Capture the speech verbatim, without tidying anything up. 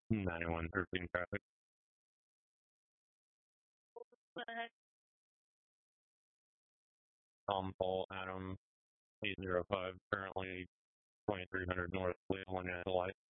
ninety-one thirteen traffic. What the heck? Tom Paul Adam eight zero five, currently twenty-three hundred north, Cleveland at the light.